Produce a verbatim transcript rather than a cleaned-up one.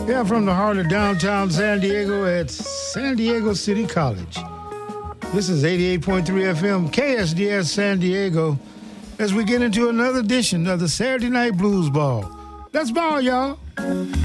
Yeah, from the heart of downtown San Diego at San Diego City College. This is eighty-eight point three F M, K S D S San Diego, as we get into another edition of the Saturday Night Blues Ball. Let's ball, y'all.